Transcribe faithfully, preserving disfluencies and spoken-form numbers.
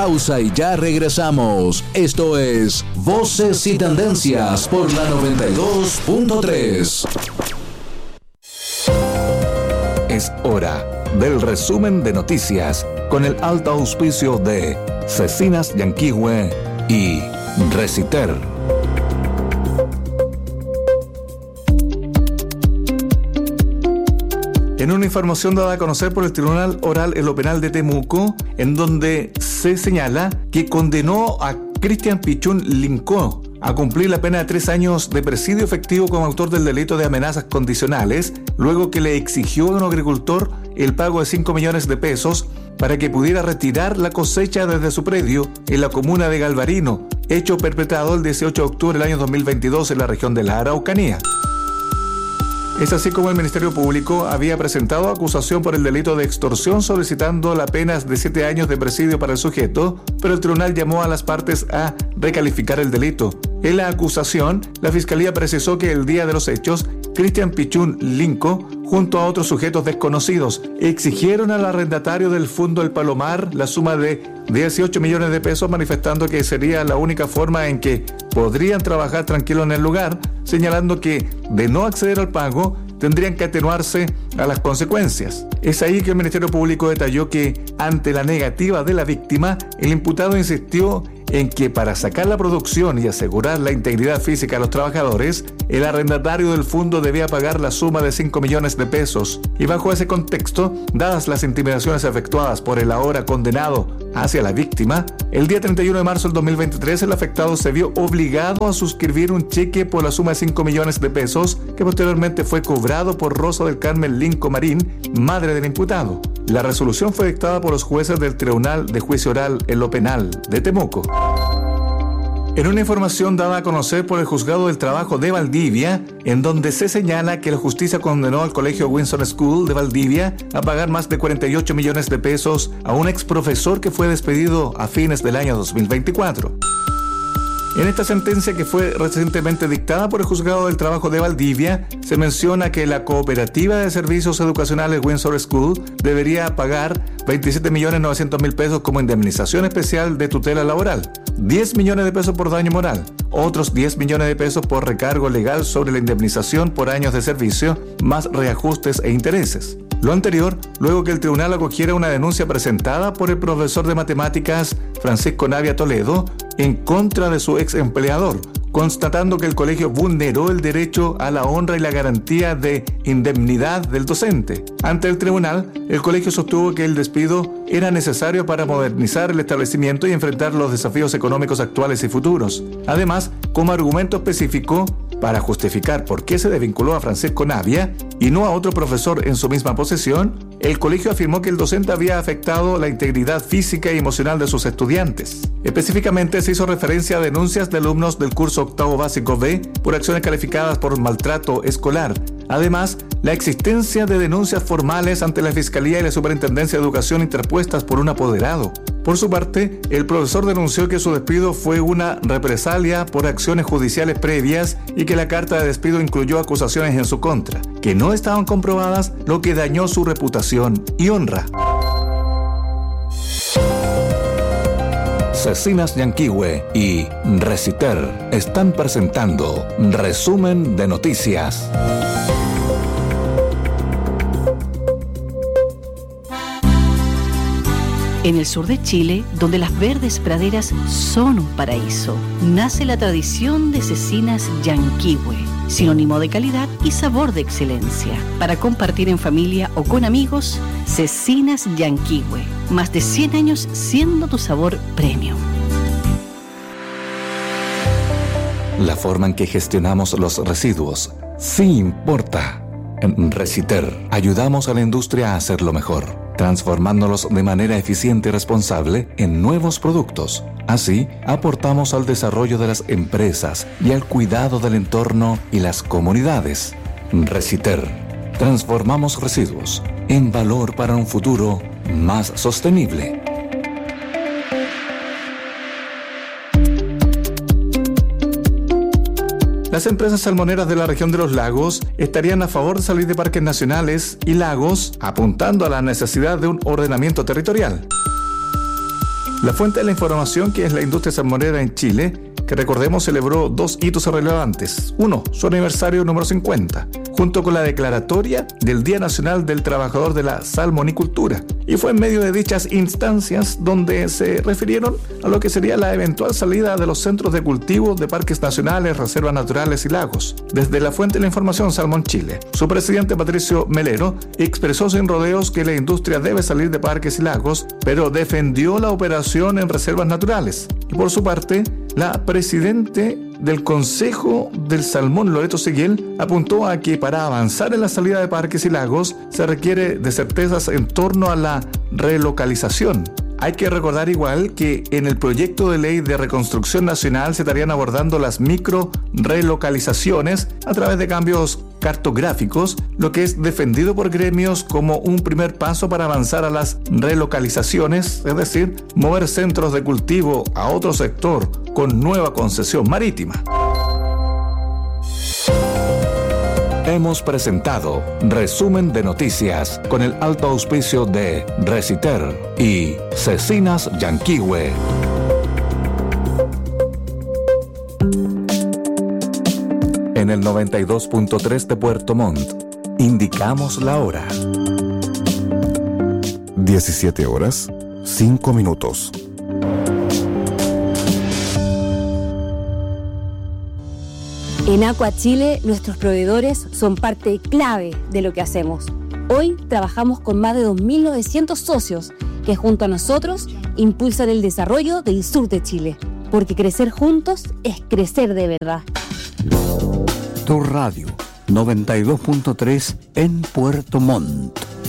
pausa y ya regresamos. Esto es Voces y Tendencias por la noventa y dos punto tres. Es hora del resumen de noticias con el alto auspicio de Cecinas Yanquihue y Reciter. En una información dada a conocer por el Tribunal Oral en lo Penal de Temuco, en donde se señala que condenó a Cristian Pichún Lincó a cumplir la pena de tres años de presidio efectivo como autor del delito de amenazas condicionales, luego que le exigió a un agricultor el pago de cinco millones de pesos para que pudiera retirar la cosecha desde su predio en la comuna de Galvarino, hecho perpetrado el dieciocho de octubre del año dos mil veintidós en la región de la Araucanía. Es así como el Ministerio Público había presentado acusación por el delito de extorsión solicitando la pena de siete años de presidio para el sujeto, pero el tribunal llamó a las partes a recalificar el delito. En la acusación, la Fiscalía precisó que el día de los hechos, Cristian Pichún Lincó, junto a otros sujetos desconocidos, exigieron al arrendatario del Fundo El Palomar la suma de dieciocho millones de pesos, manifestando que sería la única forma en que podrían trabajar tranquilos en el lugar, señalando que, de no acceder al pago, tendrían que atenuarse a las consecuencias. Es ahí que el Ministerio Público detalló que, ante la negativa de la víctima, el imputado insistió en que para sacar la producción y asegurar la integridad física de los trabajadores, el arrendatario del fondo debía pagar la suma de cinco millones de pesos. Y bajo ese contexto, dadas las intimidaciones efectuadas por el ahora condenado hacia la víctima, el día treinta y uno de marzo del dos mil veintitrés el afectado se vio obligado a suscribir un cheque por la suma de cinco millones de pesos que posteriormente fue cobrado por Rosa del Carmen Lincó Marín, madre del imputado. La resolución fue dictada por los jueces del Tribunal de Juicio Oral en lo Penal de Temuco. En una información dada a conocer por el Juzgado del Trabajo de Valdivia, en donde se señala que la justicia condenó al Colegio Windsor School de Valdivia a pagar más de cuarenta y ocho millones de pesos a un ex profesor que fue despedido a fines del año dos mil veinticuatro. En esta sentencia, que fue recientemente dictada por el Juzgado del Trabajo de Valdivia, se menciona que la Cooperativa de Servicios Educacionales Windsor School debería pagar veintisiete millones novecientos mil pesos como indemnización especial de tutela laboral, diez millones de pesos por daño moral, otros diez millones de pesos por recargo legal sobre la indemnización por años de servicio, más reajustes e intereses. Lo anterior, luego que el tribunal acogiera una denuncia presentada por el profesor de matemáticas Francisco Navia Toledo en contra de su ex empleador, constatando que el colegio vulneró el derecho a la honra y la garantía de indemnidad del docente. Ante el tribunal, el colegio sostuvo que el despido era necesario para modernizar el establecimiento y enfrentar los desafíos económicos actuales y futuros. Además, como argumento específico, para justificar por qué se desvinculó a Francisco Navia y no a otro profesor en su misma posesión, el colegio afirmó que el docente había afectado la integridad física y emocional de sus estudiantes. Específicamente se hizo referencia a denuncias de alumnos del curso octavo básico B por acciones calificadas por maltrato escolar. Además, la existencia de denuncias formales ante la Fiscalía y la Superintendencia de Educación interpuestas por un apoderado. Por su parte, el profesor denunció que su despido fue una represalia por acciones judiciales previas y que la carta de despido incluyó acusaciones en su contra, que no estaban comprobadas, lo que dañó su reputación y honra. Cecinas Yanquihue y Reciter están presentando Resumen de Noticias. En el sur de Chile, donde las verdes praderas son un paraíso, nace la tradición de Cecinas Yanquihue, sinónimo de calidad y sabor de excelencia. Para compartir en familia o con amigos, Cecinas Yanquihue, más de cien años siendo tu sabor premium. La forma en que gestionamos los residuos sí importa. En Reciter ayudamos a la industria a hacerlo mejor, transformándolos de manera eficiente y responsable en nuevos productos. Así, aportamos al desarrollo de las empresas y al cuidado del entorno y las comunidades. Reciter. Transformamos residuos en valor para un futuro más sostenible. Las empresas salmoneras de la región de los lagos estarían a favor de salir de parques nacionales y lagos, apuntando a la necesidad de un ordenamiento territorial. La fuente de la información, que es la industria salmonera en Chile, que recordemos celebró dos hitos relevantes. Uno, su aniversario número cincuenta, junto con la declaratoria del Día Nacional del Trabajador de la Salmonicultura. Y fue en medio de dichas instancias donde se refirieron a lo que sería la eventual salida de los centros de cultivo de parques nacionales, reservas naturales y lagos. Desde la fuente de la información Salmón Chile, su presidente Patricio Melero expresó sin rodeos que la industria debe salir de parques y lagos, pero defendió la operación en reservas naturales. Y por su parte, la presidente del Consejo del Salmón, Loreto Seguiel, apuntó a que para avanzar en la salida de parques y lagos se requiere de certezas en torno a la relocalización. Hay que recordar igual que en el proyecto de ley de reconstrucción nacional se estarían abordando las micro relocalizaciones a través de cambios cartográficos, lo que es defendido por gremios como un primer paso para avanzar a las relocalizaciones, es decir, mover centros de cultivo a otro sector con nueva concesión marítima. Hemos presentado Resumen de Noticias con el alto auspicio de Reciter y Cecinas Yanquihue. En el noventa y dos punto tres de Puerto Montt, indicamos la hora. diecisiete horas, cinco minutos. En Aqua Chile, nuestros proveedores son parte clave de lo que hacemos. Hoy trabajamos con más de dos mil novecientos socios que junto a nosotros impulsan el desarrollo del sur de Chile. Porque crecer juntos es crecer de verdad. Tu radio noventa y dos punto tres en Puerto Montt.